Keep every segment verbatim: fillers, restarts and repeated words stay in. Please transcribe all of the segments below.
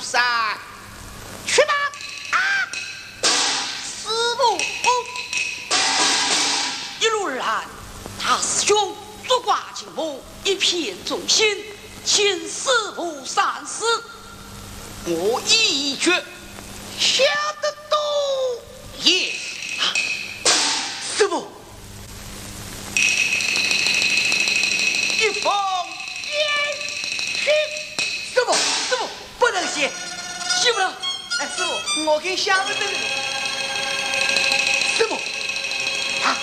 山，去吧！啊，师傅，一路而来，大师兄足挂金风，一片忠心，请师傅三思。我一决下得都也。啊，师傅，一封烟去。师傅，师傅不能写，写不了。哎，师傅，我给想着等你。师傅，啊，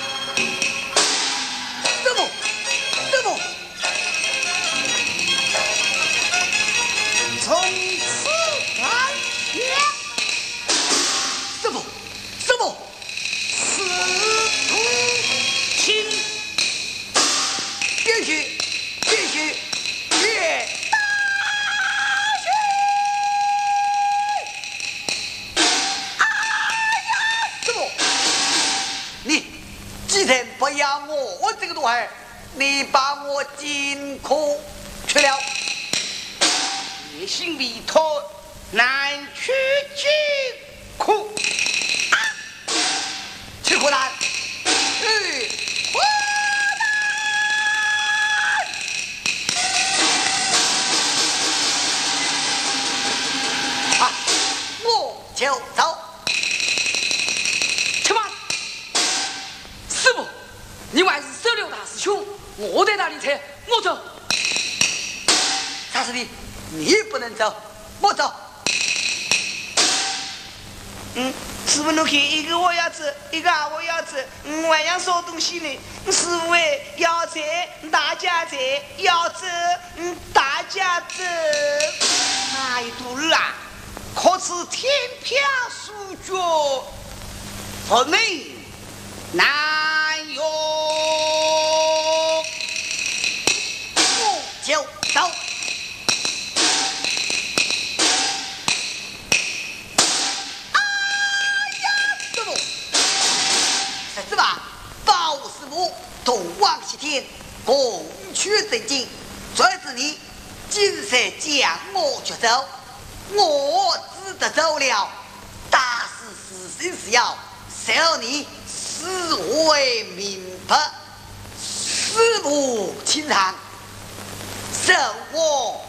师傅，师傅，从此安全。师傅，师傅，师徒情，必须，必须，越大学。师傅，你既然不要我，我这个女孩，你把我金库去了，野心未脱，难取金库。啊，去苦难，去苦难。啊，我就走。去吧，师傅，你还是收留大师兄，我在那里车，我走。大师弟，你不能走，我走。 嗯，师傅，侬看，一个我要走，一个我要走，嗯，我还想烧东西呢。师傅哎，要走，大家走；要走，嗯，大家走。 哎，杜儿啊，可是天平书脚，不明难用，我就走。是吧？包师傅同往西天，共取真经。在这里，今日将我捉走，我只得走了。大事是生是要，受你视为明白。师傅请长，受我。